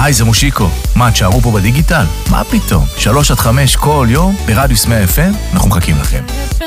היי, זה מושיקו. מה, תשארו פה בדיגיטל? מה פתאום? 3 עד 5 כל יום ברדיוס 100 FM, אנחנו מחכים לכם.